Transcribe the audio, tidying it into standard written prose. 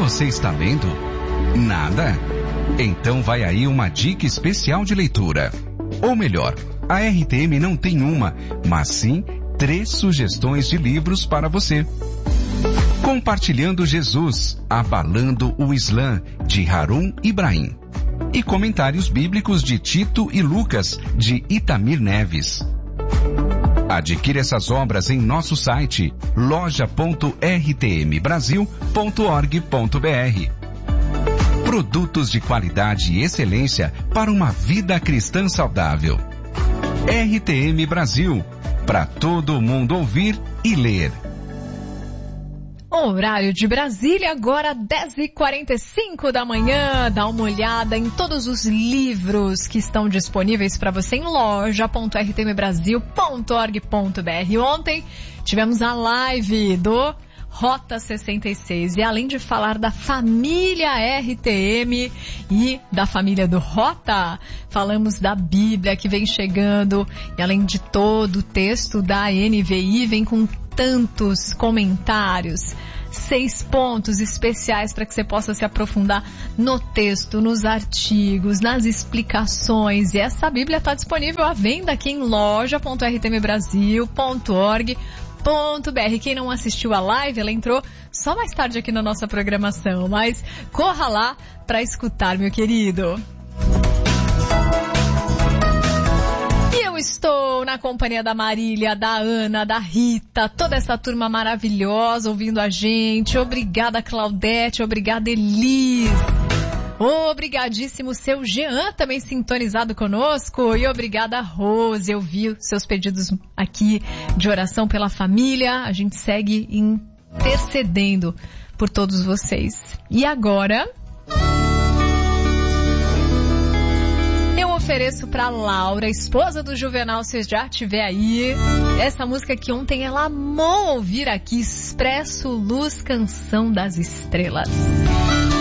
você está lendo? Nada? Então vai aí uma dica especial de leitura. Ou melhor, a RTM não tem uma, mas sim 3 sugestões de livros para você. Compartilhando Jesus, Abalando o Islã, de Harun Ibrahim. E Comentários Bíblicos de Tito e Lucas, de Itamir Neves. Adquira essas obras em nosso site loja.rtmbrasil.org.br. Produtos de qualidade e excelência para uma vida cristã saudável. RTM Brasil, para todo mundo ouvir e ler. Horário de Brasília, agora 10h45 da manhã. Dá uma olhada em todos os livros que estão disponíveis para você em loja.rtmbrasil.org.br. Ontem tivemos a live do Rota 66 e além de falar da família RTM e da família do Rota, falamos da Bíblia que vem chegando e além de todo o texto da NVI, vem com tantos comentários, 6 pontos especiais para que você possa se aprofundar no texto, nos artigos, nas explicações. E essa Bíblia está disponível à venda aqui em loja.rtmbrasil.org.br. Quem não assistiu a live, ela entrou só mais tarde aqui na nossa programação, mas corra lá para escutar, meu querido. Eu estou na companhia da Marília, da Ana, da Rita, toda essa turma maravilhosa ouvindo a gente. Obrigada, Claudete, obrigada, Elis. Obrigadíssimo, seu Jean, também sintonizado conosco. E obrigada, Rose. Eu vi seus pedidos aqui de oração pela família. A gente segue intercedendo por todos vocês. E agora eu ofereço para Laura, esposa do Juvenal, se já estiver aí, essa música que ontem ela amou ouvir aqui, Expresso Luz, Canção das Estrelas.